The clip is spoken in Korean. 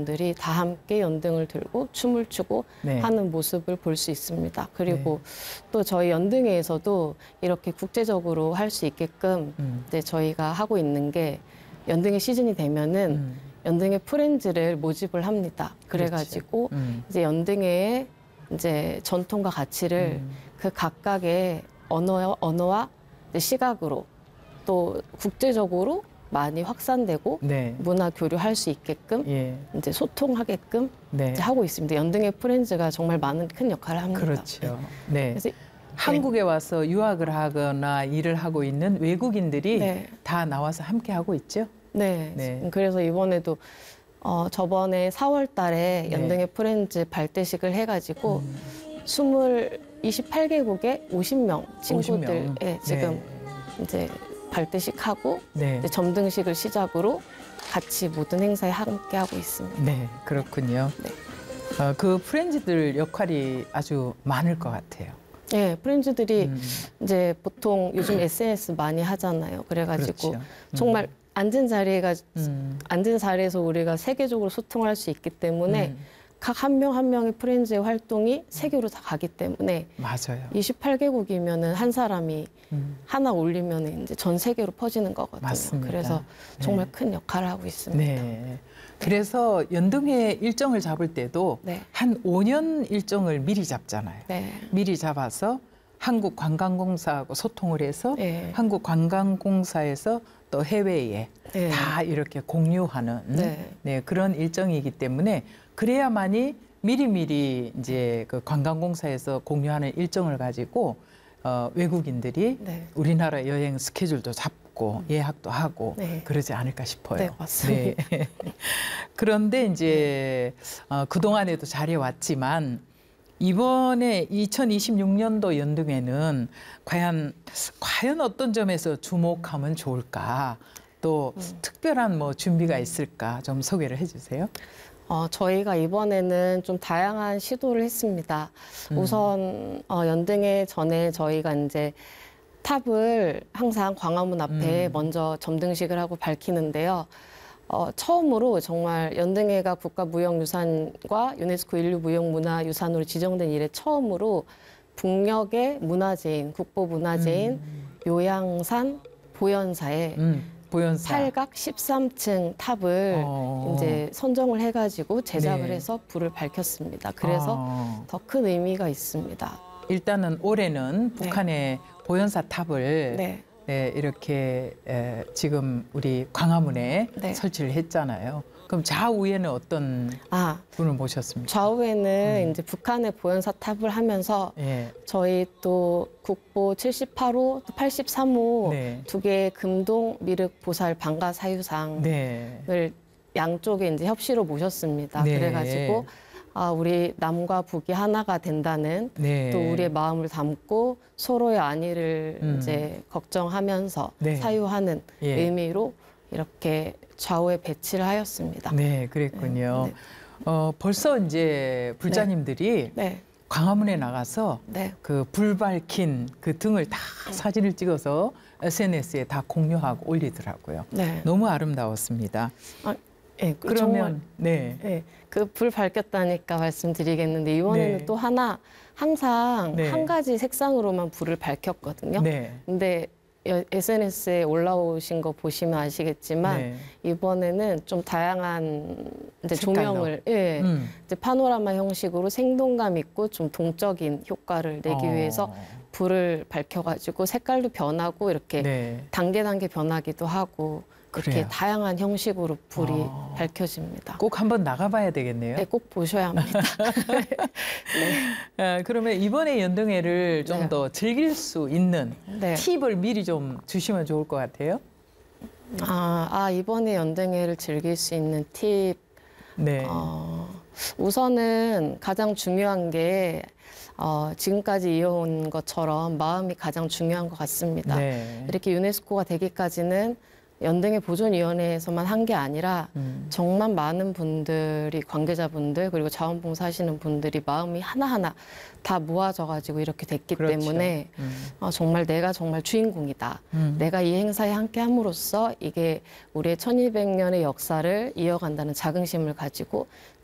분들이 다 함께 연등을 들고 춤을 추고 네. 하는 모습을 볼 수 있습니다. 그리고 또 저희 연등회에서도 이렇게 국제적으로 할 수 있게끔 이제 저희가 하고 있는 게 연등회 시즌이 되면은 연등회 프렌즈를 모집을 합니다. 그래가지고 이제 연등회의 이제 전통과 가치를 그 각각의 언어와 이제 시각으로 또 국제적으로 많이 확산되고 네. 문화 교류할 수 있게끔 예. 이제 소통하게끔 네. 이제 하고 있습니다. 연등회 프렌즈가 정말 많은 큰 역할을 합니다. 그렇죠. 네. 그래서 한국에 와서 유학을 하거나 일을 하고 있는 외국인들이 네. 다 나와서 함께 하고 있죠. 네. 네. 그래서 이번에도 저번에 4월 달에 네. 연등회 프렌즈 발대식을 해가지고 28개국의 50명 친구들 50명. 예, 지금 네. 이제 발대식하고 네. 이제 점등식을 시작으로 같이 모든 행사에 함께 하고 있습니다. 네, 그렇군요. 네. 그 프렌즈들 역할이 아주 많을 것 같아요. 네, 프렌즈들이 이제 보통 요즘 SNS 많이 하잖아요. 그래가지고 그렇죠. 정말 앉은 자리에서 우리가 세계적으로 소통할 수 있기 때문에 각 한 명 한 명의 프렌즈의 활동이 세계로 다 가기 때문에 맞아요. 28개국이면은 한 사람이 하나 올리면은 이제 전 세계로 퍼지는 거거든요. 맞습니다. 그래서 정말 네. 큰 역할을 하고 있습니다. 네. 그래서 연등회 일정을 잡을 때도 네. 한 5년 일정을 미리 잡잖아요. 네. 미리 잡아서 한국관광공사하고 소통을 해서 네. 한국관광공사에서 또 해외에 네. 다 이렇게 공유하는 네. 네, 그런 일정이기 때문에 그래야만이 미리미리 이제 그 관광공사에서 공유하는 일정을 가지고 외국인들이 네. 우리나라 여행 스케줄도 잡고 예약도 하고 네. 그러지 않을까 싶어요. 네, 맞습니다. 네. 그런데 이제 그동안에도 잘해왔지만 이번에 2026년도 연등회는 과연 어떤 점에서 주목하면 좋을까? 또 특별한 뭐 준비가 있을까? 좀 소개를 해주세요. 저희가 이번에는 좀 다양한 시도를 했습니다. 우선 연등회 전에 저희가 이제 탑을 항상 광화문 앞에 먼저 점등식을 하고 밝히는데요. 처음으로 정말 연등회가 국가무형유산과 유네스코 인류무형문화유산으로 지정된 이래 처음으로 북녘의 문화재인, 국보문화재인 요양산 보현사에 보현사. 팔각 13층 탑을 이제 선정을 해가지고 제작을 네. 해서 불을 밝혔습니다. 그래서 더 큰 의미가 있습니다. 일단은 올해는 네. 북한의 보현사 탑을 네. 네, 이렇게 지금 우리 광화문에 네. 설치를 했잖아요. 그럼 좌우에는 어떤 분을 모셨습니까? 좌우에는 이제 북한의 보현사 탑을 하면서 예. 저희 또 국보 78호, 또 83호 네. 두 개의 금동 미륵 보살 방가 사유상을 네. 양쪽에 이제 협시로 모셨습니다. 네. 그래가지고 우리 남과 북이 하나가 된다는 네. 또 우리의 마음을 담고 서로의 안위를 이제 걱정하면서 네. 사유하는 예. 의미로 이렇게 좌우에 배치를 하였습니다. 네, 그랬군요. 벌써 이제 불자님들이 네. 광화문에 나가서 네. 그 불 밝힌 그 등을 다 사진을 찍어서 SNS에 다 공유하고 올리더라고요. 네. 너무 아름다웠습니다. 네, 그러면 네. 네, 그 불 밝혔다니까 말씀드리겠는데 이번에는 네. 또 하나 항상 네. 한 가지 색상으로만 불을 밝혔거든요. 네. 근데 SNS에 올라오신 거 보시면 아시겠지만 네. 이번에는 좀 다양한 이제 색깔로. 조명을 이제 파노라마 형식으로 생동감 있고 좀 동적인 효과를 내기 위해서 불을 밝혀가지고 색깔도 변하고 이렇게 네. 단계 변하기도 하고 이렇게 그래요. 다양한 형식으로 불이 밝혀집니다. 꼭 한번 나가봐야 되겠네요. 네, 꼭 보셔야 합니다. 네. 그러면 이번에 연등회를 좀 네. 더 즐길 수 있는 네. 팁을 미리 좀 주시면 좋을 것 같아요. 이번에 연등회를 즐길 수 있는 팁. 네. 우선은 가장 중요한 게 지금까지 이어온 것처럼 마음이 가장 중요한 것 같습니다. 네. 이렇게 유네스코가 되기까지는 연등의 보존위원회에서만 한 게 아니라 정말 많은 분들이 관계자분들 그리고 자원봉사하시는 분들이 마음이 하나하나 다 모아져가지고 이렇게 됐기 그렇죠. 때문에 정말 내가 정말 주인공이다. 내가 이 행사에 함께 함으로써 이게 우리의 1200년의 역사를 이어간다는 자긍심을 가지고